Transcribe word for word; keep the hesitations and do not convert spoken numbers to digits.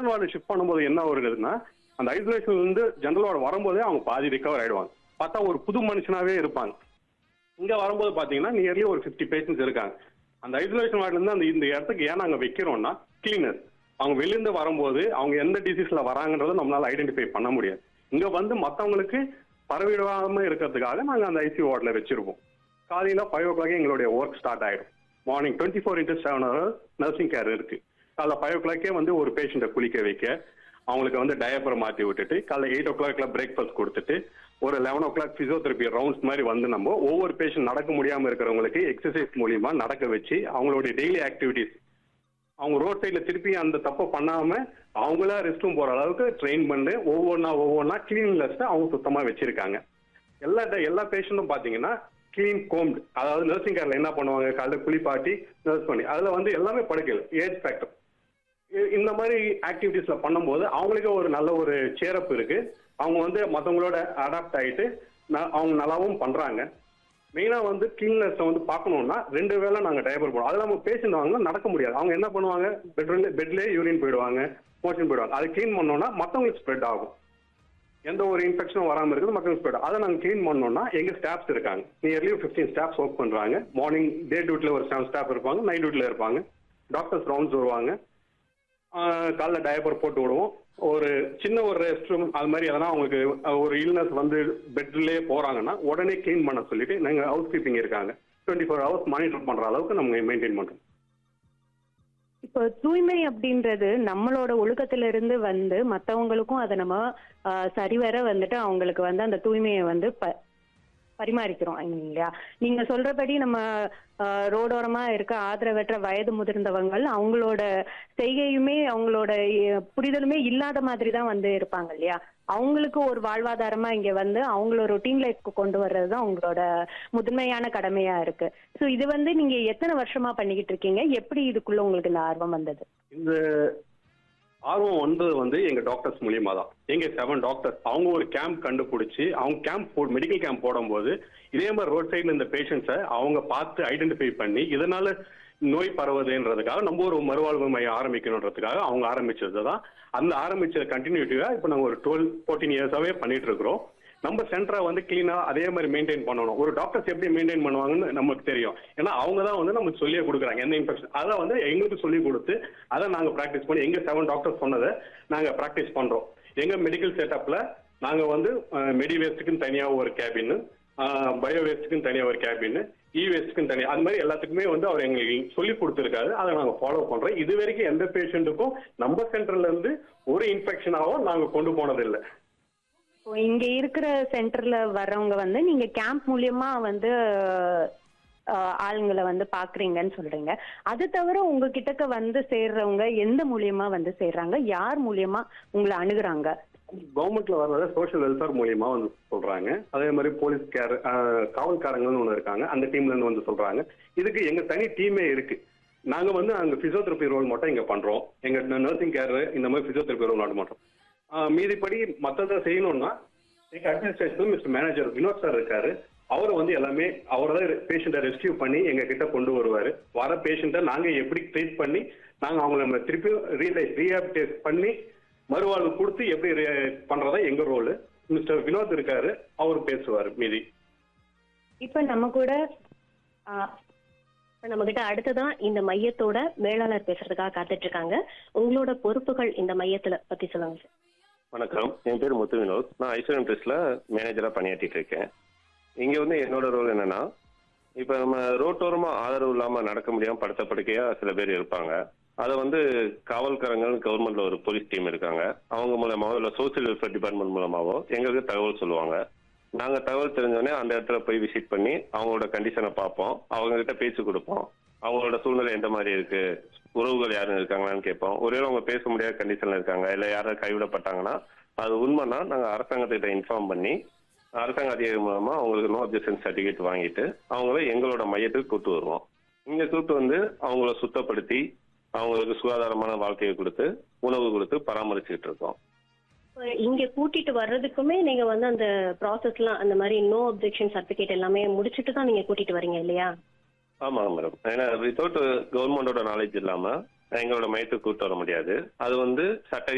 ICU ward shift பண்ணும்போது என்ன வருதுன்னா, அந்த ஐசோலேஷன்ல இருந்து ஜெனரல் வார்டு வரும்போதே அவங்க பாதி ரிகவர் ஆயிடுவாங்க. பார்த்தா ஒரு புது மனுஷனாவே இருப்பாங்க. இங்க வரும்போது பாத்தீங்கன்னா நியர்லி ஒரு ஐம்பது பேஷண்ட்ஸ் இருக்காங்க. அந்த ஐசோலேஷன் வார்டுல இருந்து அந்த இந்த இடத்துக்கு ஏன் நாங்க வைக்கிறோம்னா, கிளீனர்ஸ் அவங்க வெளியிருந்து வரும்போது அவங்க எந்த டிசீஸ்ல வராங்கன்றதை நம்மளால ஐடென்டிஃபை பண்ண முடியாது. இங்க வந்து மத்தவங்களுக்கு பரவிடாம இருக்கிறதுக்காக நாங்க அந்த ஐசியூ வார்டுல வச்சிருப்போம். காலையில ஃபைவ் ஓ கிளாக் எங்களுடைய ஒர்க் ஸ்டார்ட் ஆயிடும். Morning twenty four into seven hour nursing care இருக்கு. காலைல ஃபைவ் ஓ கிளாக்கே வந்து ஒரு பேஷண்ட்டை குளிக்க வைக்க, அவங்களுக்கு வந்து டயப்பரை மாற்றி விட்டுட்டு, காலைல எயிட் ஓ கிளாக்ல பிரேக்ஃபாஸ்ட் கொடுத்துட்டு, ஒரு லெவன் ஓ கிளாக் பிசியோதெரப்பி ரவுண்ட்ஸ் மாதிரி வந்து நம்ம ஒவ்வொரு பேஷண்ட் நடக்க முடியாம இருக்கிறவங்களுக்கு எக்ஸசைஸ் மூலியமா நடக்க வச்சு அவங்களுடைய டெய்லி ஆக்டிவிட்டிஸ் அவங்க ரோட் சைட்ல திருப்பி அந்த தப்பை பண்ணாம அவங்களா ரெஸ்ட் ரூம் போற அளவுக்கு ட்ரெயின் பண்ணி ஒவ்வொன்றா ஒவ்வொன்றா கிளீன்லெஸ் அவங்க சுத்தமா வச்சிருக்காங்க. எல்லா எல்லா பேஷண்ட்டும் பாத்தீங்கன்னா கிளீன் கோம்டு, அதாவது நர்சிங் கேர்ல என்ன பண்ணுவாங்க, காலைல குளிப்பாட்டி நர்ஸ் பண்ணி அதுல வந்து எல்லாமே படுக்கல ஏஜ் ஃபேக்டர். இந்த மாதிரி ஆக்டிவிட்டிஸ்ல பண்ணும்போது அவங்களுக்கு ஒரு நல்ல ஒரு சேரப் இருக்கு. அவங்க வந்து மற்றவங்களோட அடாப்ட் ஆகிட்டு அவங்க நல்லாவும் பண்றாங்க. மெயினா வந்து கிளீன்னஸ் வந்து பார்க்கணும்னா ரெண்டு வேளை நாங்கள் டயப்பர் போடுவோம். அதில் நம்ம பேஷண்ட் வாங்கினா நடக்க முடியாது. அவங்க என்ன பண்ணுவாங்க, பெட்ரூம்ல பெட்லேயே யூரின் போயிடுவாங்க, மோஷன் போயிடுவாங்க. அதை க்ளீன் பண்ணோம்னா மற்றவங்களுக்கு ஸ்ப்ரெட் ஆகும். எந்த ஒரு இன்ஃபெக்ஷனும் வராமல் இருக்குது, மற்றவங்களுக்கு ஸ்ப்ரெட். அதை நாங்கள் க்ளீன் பண்ணோம்னா எங்கள் ஸ்டாஃப்ஸ் இருக்காங்க, நியர்லி ஃபிஃப்டீன் ஸ்டாஃப்ஸ் ஒர்க் பண்ணுறாங்க. மார்னிங் டே டியூட்டியில் ஒரு செவன் ஸ்டாஃப் இருப்பாங்க, நைட் டியூட்டியில் இருப்பாங்க. டாக்டர்ஸ் ரவுண்ட்ஸ் வருவாங்க. காலைல டயப்பர் போட்டு விடுவோம். ஒரு சின்ன ஒரு ரெஸ்ட் ரூம் அது மாதிரி எதனா அவங்களுக்கு ஒரு இல்னஸ் வந்து பெட்லேயே போறாங்கன்னா உடனே கிளீன் பண்ண சொல்லிட்டு நாங்கள் ஹவுஸ் கீப்பிங் இருக்காங்க, டுவெண்ட்டி ஃபோர் ஹவர்ஸ் மானிட்டர் பண்ற அளவுக்கு நம்ம மெயின்டைன் பண்றோம். இப்போ தூய்மை அப்படின்றது நம்மளோட ஒழுக்கத்துல இருந்து வந்து மற்றவங்களுக்கும் அதை நம்ம சரிவர வந்துட்டு அவங்களுக்கு வந்து அந்த தூய்மையை வந்து ப பரிமாறிக்கிறோம் இல்லையா? நீங்க சொல்றபடி நம்ம ரோடோரமா இருக்க ஆதரவற்ற வயது முதிர்ந்தவங்கள் அவங்களோட செய்கையுமே அவங்களோட புரிதலுமே இல்லாத மாதிரி தான் வந்து இருப்பாங்க இல்லையா? அவங்களுக்கு ஒரு வாழ்வாதாரமா இங்க வந்து அவங்கள ரொட்டீன் லைஃப்க்கு கொண்டு வர்றதுதான் அவங்களோட முதன்மையான கடமையா இருக்கு. ஸோ இது வந்து நீங்க எத்தனை வருஷமா பண்ணிக்கிட்டு இருக்கீங்க? எப்படி இதுக்குள்ள உங்களுக்கு இந்த ஆர்வம் வந்தது? இந்த ஆர்வம் வந்தது வந்து எங்க டாக்டர்ஸ் மூலியமா தான். எங்க செவன் டாக்டர்ஸ் அவங்க ஒரு கேம்ப் கண்டுபிடிச்சி அவங்க கேம்ப் மெடிக்கல் கேம்ப் போடும்போது இதே மாதிரி ரோட் சைட்ல இந்த பேஷண்ட்ஸை அவங்க பார்த்து ஐடென்டிஃபை பண்ணி இதனால நோய் பரவுதுன்றதுக்காக நம்ம ஒரு மறுவாழ்வு மையம் ஆரம்பிக்கணுன்றதுக்காக அவங்க ஆரம்பிச்சது தான். அந்த ஆரம்பிச்ச கண்டினியூட்டிவா இப்போ நாங்கள் ஒரு டுவெல் ஃபோர்டீன் இயர்ஸாவே பண்ணிட்டு இருக்கிறோம். நம்ம சென்டரை வந்து கிளீனா அதே மாதிரி மெயின்டைன் பண்ணணும். ஒரு டாக்டர்ஸ் எப்படி மெயின்டைன் பண்ணுவாங்கன்னு நமக்கு தெரியும். ஏன்னா அவங்க தான் வந்து நமக்கு சொல்லியே கொடுக்குறாங்க எந்த இன்ஃபெக்ஷன். அதை வந்து எங்களுக்கு சொல்லி கொடுத்து அதை நாங்கள் ப்ராக்டிஸ் பண்ணி எங்க செவன் டாக்டர்ஸ் சொன்னதை நாங்கள் ப்ராக்டிஸ் பண்றோம். எங்க மெடிக்கல் செட்டப்ல நாங்கள் வந்து மெடி வேஸ்ட்டுக்குன்னு தனியாக ஒரு கேபின், பயோ வேஸ்ட்டுக்குன்னு தனியாக ஒரு கேபின், இ வேஸ்ட்டுக்குன்னு தனியாக, அது மாதிரி எல்லாத்துக்குமே வந்து அவர் எங்களுக்கு சொல்லி கொடுத்துருக்காரு. அதை நாங்கள் ஃபாலோ பண்றோம். இது வரைக்கும் எந்த பேஷண்ட்டுக்கும் நம்ம சென்டர்ல இருந்து ஒரு இன்ஃபெக்ஷனாகவும் நாங்கள் கொண்டு போனதில்லை. இங்க இருக்கிற சென்டர்ல வர்றவங்க வந்து நீங்க கேம்ப் மூலியமா வந்து ஆளுங்களை வந்து பாக்குறீங்கன்னு சொல்றீங்க. அது தவிர உங்க கிட்டக்க வந்து சேர்றவங்க எந்த மூலியமா வந்து சேர்றாங்க? யார் மூலியமா உங்களை அணுகுறாங்க? கவர்மெண்ட்ல வர்றத சோஷியல் வெல்ஃபேர் மூலியமா வந்து சொல்றாங்க. அதே மாதிரி போலீஸ் கேர் காவல்காரங்கன்னு ஒன்று இருக்காங்க, அந்த டீம்ல இருந்து வந்து சொல்றாங்க. இதுக்கு எங்க தனி டீமே இருக்கு. நாங்க வந்து அங்க பிசியோதெரப்பி ரோல் மட்டும் இங்க பண்றோம். எங்க நர்சிங் கேர் இந்த மாதிரி பிசியோதெரப்பி ரோல் மட்டும் பண்றோம். மீதிப்படி மற்றதை செய்யணும்னா எங்க administration mister manager Vinod sir இருக்காரு. அவரை வந்து எல்லாமே அவர் தான் பேஷண்ட்டை ரெஸ்கியூ பண்ணி எங்க கிட்ட கொண்டு வருவாரு. வர பேஷண்ட்டை நாங்க எப்படி ட்ரீட் பண்ணி நாங்க அவங்களை நம்ம திருப்பி ரீலைஸ் ரீஹாபிலிட்டேட் பண்ணி மறுவாழ்வு கொடுத்து எப்படி பண்றதா எங்க ரோல். மிஸ்டர் வினோத் இருக்காரு, அவர் பேசுவாரு மீதி. இப்ப நம்ம கூட நம்ம கிட்ட அடுத்ததான் இந்த மையத்தோட மேலாளர் பேசுறதுக்காக காத்துட்டு இருக்காங்க. உங்களோட பொறுப்புகள் இந்த மையத்துல பத்தி சொல்லுங்க சார். வணக்கம், என் பேர் முத்து வினோத். நான் ஐசோலேஷன் ட்ரஸ்ட்ல மேனேஜரா பணியாற்றிட்டு இருக்கேன். இங்க வந்து என்னோட ரோல் என்னன்னா, இப்ப நம்ம ரோட்டோரமா ஆதரவு இல்லாம நடக்க முடியாம படுத்த படுக்கையா சில பேர் இருப்பாங்க. அதை வந்து காவல்காரங்கள் கவர்மெண்ட்ல ஒரு போலீஸ் டீம் இருக்காங்க, அவங்க மூலமாவோ இல்லை சோசியல் வெல்ஃபேர் டிபார்ட்மெண்ட் மூலமாவோ எங்களுக்கு தகவல் சொல்லுவாங்க. நாங்க தகவல் தெரிஞ்சோடனே அந்த இடத்துல போய் விசிட் பண்ணி அவங்களோட கண்டிஷனை பார்ப்போம், அவங்க கிட்ட பேசி கொடுப்போம். அவங்களோட சூழ்நிலை எந்த மாதிரி இருக்கு, உறவுகள் யாரும் இருக்காங்களான்னு கேட்போம். ஒருவேளை அவங்க பேச முடியாத கண்டிஷன்ல இருக்காங்க, இல்லை யாராவது கைவிடப்பட்டாங்கன்னா அது உண்மைன்னா நாங்கள் அரசாங்கத்திட்ட இன்ஃபார்ம் பண்ணி அரசாங்க அதிகாரி மூலமா அவங்களுக்கு நோ அப்ஜெக்ஷன் சர்டிஃபிகேட் வாங்கிட்டு அவங்கள எங்களோட மையத்துக்கு கூட்டு வருவோம். இங்க கூட்டு வந்து அவங்கள சுத்தப்படுத்தி அவங்களுக்கு சுகாதாரமான வாழ்க்கையை கொடுத்து உணவு கொடுத்து பராமரிச்சுக்கிட்டு இருக்கோம். இங்க கூட்டிட்டு வர்றதுக்குமே நீங்க வந்து அந்த ப்ராசஸ்லாம் அந்த மாதிரி நோ அப்ஜெக்ஷன் சர்டிஃபிகேட் எல்லாமே முடிச்சுட்டு தான் நீங்க கூட்டிட்டு வரீங்க இல்லையா? ஆமாங்க மேடம். ஏன்னா வித்தவுட் கவர்மெண்டோட நாலேஜ் இல்லாம எங்களோட மையத்துக்கு கூட்டு வர முடியாது. அது வந்து சட்ட